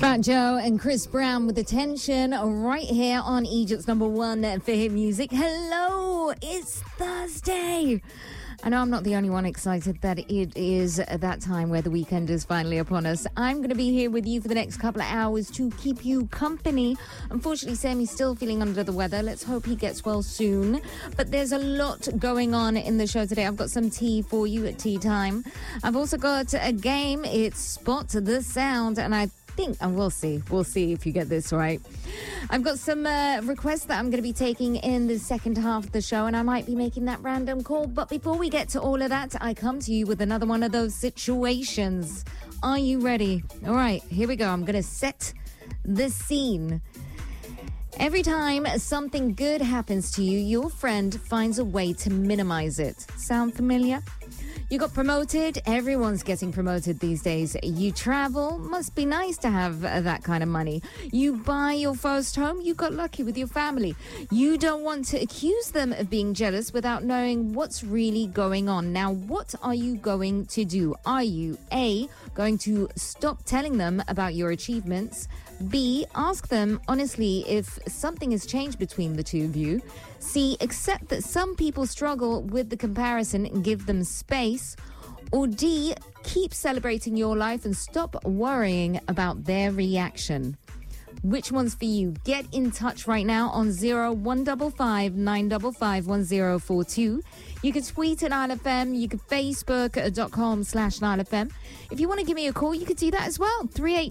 Fat Joe and Chris Brown with Attention right here on Egypt's number one for hit music. Hello, it's Thursday. I know I'm not the only one excited that it is that time where the weekend is finally upon us. I'm going to be here with you for the next couple of hours to keep you company. Unfortunately, Sammy's still feeling under the weather. Let's hope he gets well soon. But there's a lot going on in the show today. I've got some tea for you at tea time. I've also got a game. It's Spot the Sound, and we'll see if you get this right. I've got some requests that I'm going to be taking in the second half of the show, and I might be making that random call. But before we get to all of that, I come to you with another one of those situations. Are you ready? All right, here we go. I'm going to set the scene. Every time something good happens to you, your friend finds a way to minimize it. Sound familiar? You got promoted. Everyone's getting promoted these days. You travel. Must be nice to have that kind of money. You buy your first home. You got lucky with your family. You don't want to accuse them of being jealous without knowing what's really going on. Now, what are you going to do? Are you, A, going to stop telling them about your achievements? B, ask them honestly if something has changed between the two of you. C, accept that some people struggle with the comparison and give them space. Or D, keep celebrating your life and stop worrying about their reaction. Which one's for you? Get in touch right now on 0155 955 1042. You can tweet at NileFM. You can Facebook.com/NileFM. If you want to give me a call, you could do that as well.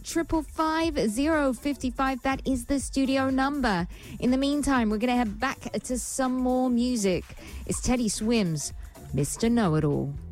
38555055. That is the studio number. In the meantime, we're going to head back to some more music. It's Teddy Swims, Mr. Know-It-All.